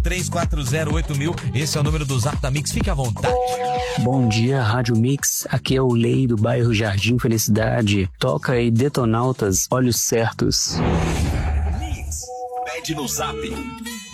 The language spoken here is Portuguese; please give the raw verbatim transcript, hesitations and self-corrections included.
três quatro zero oito mil. Esse é o número do Zap da Mix. Fique à vontade. Bom dia, Rádio Mix. Aqui é o Lei do bairro Jardim Felicidade. Toca aí Detonautas, Olhos Certos. Mix. Pede no Zap.